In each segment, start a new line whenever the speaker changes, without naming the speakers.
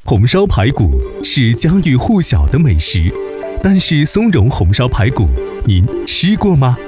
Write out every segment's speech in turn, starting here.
红烧排骨是家喻户晓的美食，但是松茸红烧排骨，您吃过吗？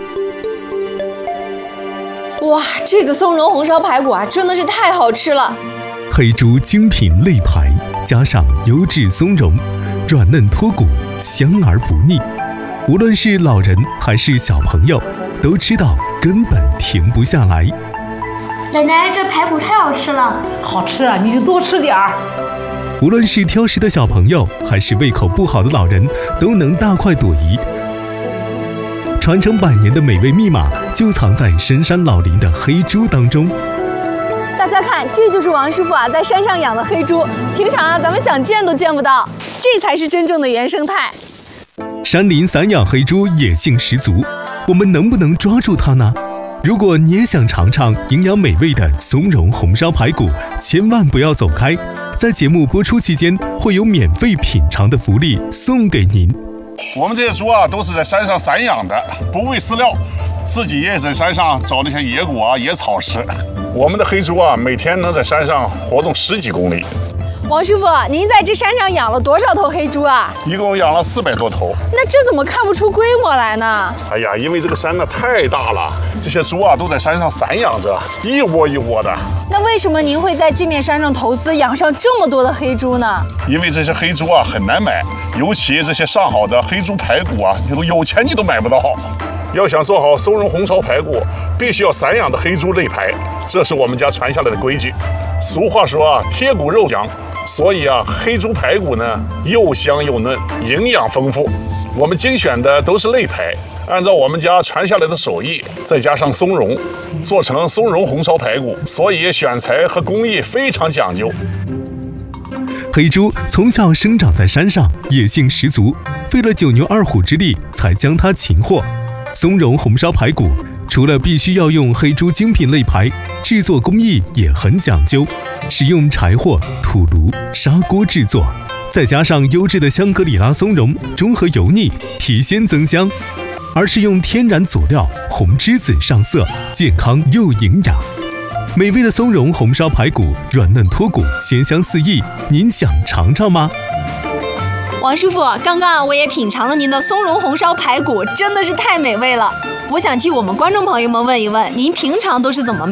哇，这个松茸红烧排骨啊，真的是太好吃了！
黑猪精品肋排，加上优质松茸，软嫩脱骨，香而不腻。无论是老人还是小朋友，都知道根本停不下来。
奶奶，这排骨太好吃了。
好吃啊，你就多吃点儿。
无论是挑食的小朋友，还是胃口不好的老人，都能大快朵颐。传承100年的美味密码，就藏在深山老林的黑猪当中。
大家看，这就是王师傅啊在山上养的黑猪，平常啊咱们想见都见不到，这才是真正的原生态。
山林散养黑猪野性十足，我们能不能抓住它呢？如果你也想尝尝营养美味的松茸红烧排骨，千万不要走开，在节目播出期间会有免费品尝的福利送给您。
我们这些猪啊都是在山上散养的，不喂饲料，自己也在山上找那些野果啊、野草吃。我们的黑猪啊每天能在山上活动10几公里。
王师傅，您在这山上养了多少头黑猪啊？
一共养了400多头。
那这怎么看不出规模来呢？
哎呀，因为这个山呢太大了，这些猪啊都在山上散养着，一窝一窝的。
那为什么您会在这面山上投资养上这么多的黑猪呢？
因为这些黑猪啊很难买，尤其这些上好的黑猪排骨啊，有钱你都买不到。要想做好松茸红烧排骨，必须要散养的黑猪肋排，这是我们家传下来的规矩。俗话说啊，贴骨肉香。所以啊，黑猪排骨呢又香又嫩，营养丰富。我们精选的都是肋排，按照我们家传下来的手艺，再加上松茸，做成松茸红烧排骨。所以选材和工艺非常讲究。
黑猪从小生长在山上，野性十足，费了9牛2虎之力才将它擒获。松茸红烧排骨除了必须要用黑猪精品肋排，制作工艺也很讲究，使用柴火、土炉、砂锅制作，再加上优质的香格里拉松茸，中和油腻，提鲜增香，而是用天然佐料红栀子上色，健康又营养。美味的松茸红烧排骨，软嫩脱骨，鲜香四溢，您想尝尝吗？
王师傅，刚刚我也品尝了您的松茸红烧排骨，真的是太美味了。我想替我们观众朋友们问一问，您平常都是怎么